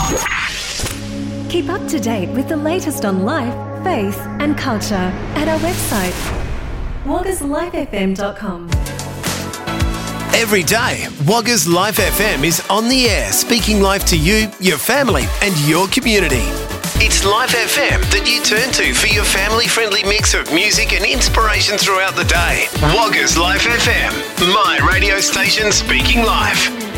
Keep up to date with the latest on life, faith and culture at our website, waggerslifefm.com. Every day, Waggers Life FM is on the air, speaking life to you, your family and your community. It's Life FM that you turn to for your family-friendly mix of music and inspiration throughout the day. Waggers Life FM, my radio station speaking life.